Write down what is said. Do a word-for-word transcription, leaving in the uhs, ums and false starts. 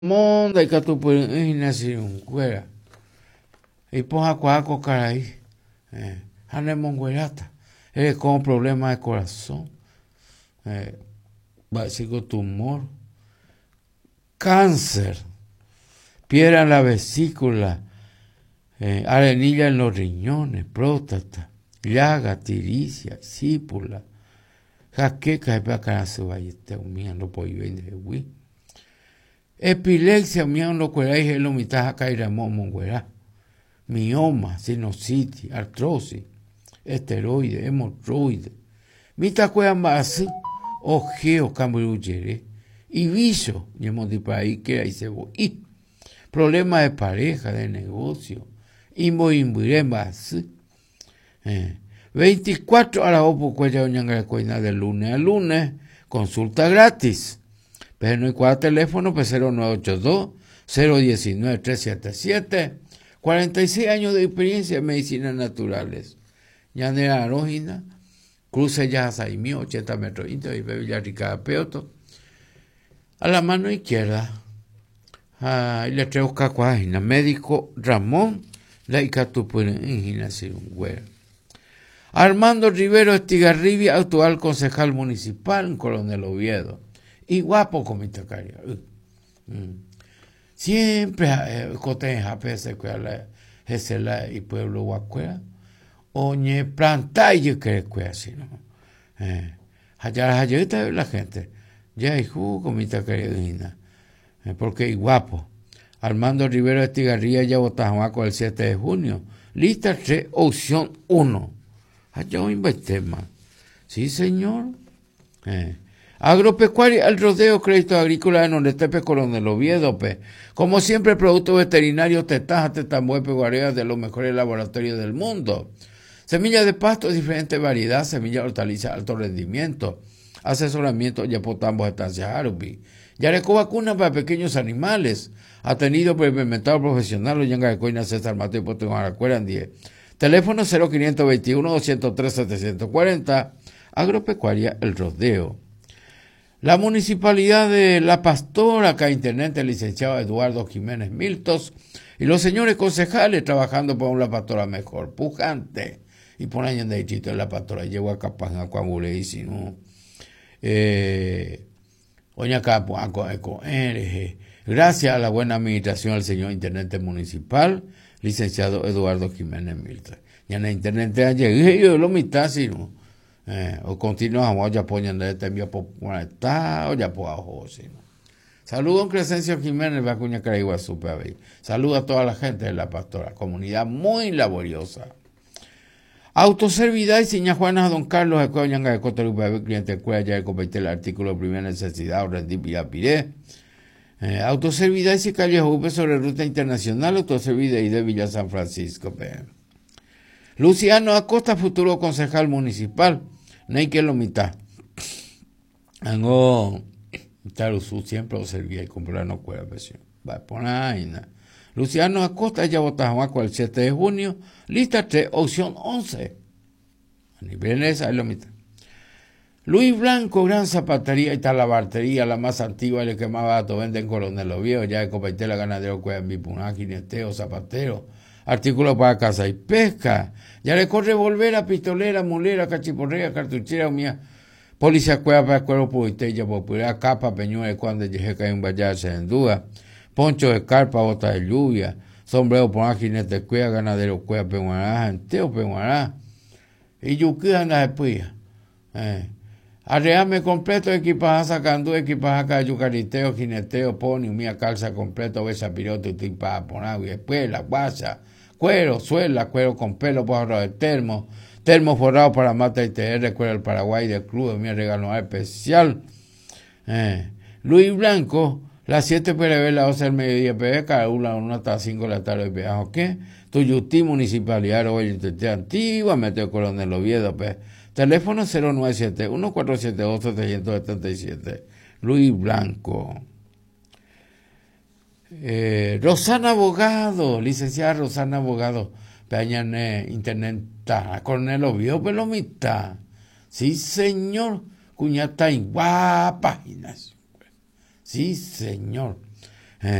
Monda ikatupyry'yhína chirukuéra ipohãkuaáko karai eh, hanemongueráta eh, con problema de corazón, eh, básico tumor, cáncer, piedra en la vesícula, eh, arenilla en los riñones, próstata, llaga, tiricia, sípula, jaqueca de pacarazo vayete umían lo poivende hui. Epilepsia umían lo cueráis el omitaja cairamón monguerá. Mioma, sinusitis, artrosis, esteroide, hemorroide. Mita cuean más ojeo cambruyere. Y viso, ñemodipaí que ahí se voy. Problema de pareja, de negocio. Imboimburé más. Eh. veinticuatro horas por cuella doña coina de lunes a lunes. Consulta gratis. Pero no hay cuatro teléfono, pues cero nueve ocho dos, cero uno nueve, tres siete siete. cuarenta y seis años de experiencia en medicinas naturales. Yanera Arógina, cruce ya Saimí, ochenta metros íntegros, y Villarrica Peoto. A la mano izquierda, ah, y le traigo cacuágina, médico Ramón, la Icatupurina Sirungüera. Armando Rivero Estigarribia, actual concejal municipal en Coronel Oviedo. Y guapo comita caria. Uh, mm. Siempre eh, coteja pese que la gesela y pueblo guacuera. Oñe planta y yo creo que así, ¿no? Eh, allá allá la gente. Ya hay jugo comita caria. Eh, porque y guapo. Armando Rivero Estigarribia ya votajaco el siete de junio. Lista tres, opción uno. Allá un más. Sí, señor. Eh. Agropecuaria, el rodeo, crédito agrícola en Onetepe, Coronel Oviedo, pe. Como siempre, productos veterinarios, tetaja, tetambuepe, guareas de los mejores laboratorios del mundo. Semillas de pasto de diferente variedad, semillas de hortalizas, alto rendimiento. Asesoramiento, yapotambos, estancias, arupi. Yareco vacuna para pequeños animales. Atendido por el inventado profesional, lo yanga de coina César Mateo, Potego, Aracueran diez. Teléfono cero cinco veintiuno, doscientos tres, setecientos cuarenta. Agropecuaria, el rodeo. La municipalidad de La Pastora, acá internet, el licenciado Eduardo Jiménez Miltos, y los señores concejales trabajando por una pastora mejor, pujante, y por ahí en de La Pastora, llegó a Capanga, Cuambule, y si no, eh, oña capo, gracias a la buena administración del señor intendente municipal, licenciado Eduardo Jiménez Miltos. Y en el internet llegué, yo lo mitad, si no. Eh, o continuamos, ya ponen de este envío popular, o ya por abajo, si no. Saludos a Crescencio Jiménez, Vacuña Caraiguazú, saludos a toda la gente de La Pastora, comunidad muy laboriosa. Autoservidad y Siña Juana Don Carlos, de Coñanga de Coto, cliente de Cuella, ya de competir el artículo de primera necesidad, o rendir piré. Eh, Autoservidad y si Calle Jupe sobre ruta internacional, Autoservidad y de Villa San Francisco, pe. Luciano Acosta, futuro concejal municipal. Ney que lo mitad. Ango, mitad su siempre lo servía y comprar no cuela presión. Va a poner Luciano Acosta ya votaba el siete de junio. Lista tres, opción once. A nivel esa es lo mitad. Luis Blanco, gran zapatería y talabartería, la más antigua y la que más barato vende en Coronel Oviedo, ya de Copaitela, ganadero, cueva, bipuná, jineteo, zapatero. Artículos para caza y pesca. Ya le corre volvera, pistolera, mulera, cachiporrea, cartuchera, mía. Policía cueva para cuero puitella, popular, capa, peñuela, cuando llegue cae un vallarse en duda. Poncho de carpa, bota de lluvia. Sombrero por jinete cueva, ganadero cueva, peguará, enteo peguará. Y yuquí anda después. Eh. Arreame completo, equipaje sacando, equipaje acá, yucariteo, jineteo, poni, mía calza completo, besa piroto, y tipa, ponagua, y después la guasa. Cuero, suela, cuero con pelo, porro de termo, termo forrado para mata y T R, cuero del Paraguay del club, mi regalo especial. Eh. Luis Blanco, las siete puede ver la doce del mediodía, P cada una, una hasta cinco de la tarde, P ¿ok? Tuyutí, municipalidad, hoy en antigua, Meteo Coronel Oviedo, P. Teléfono cero nueve siete uno cuatro siete dos siete siete siete. Luis Blanco. Eh, Rosana Abogado, licenciada Rosana Abogado, Peñané, internet, Coronel Oviedo, pelomita. Sí, señor, cuñata y guapa. Sí, señor.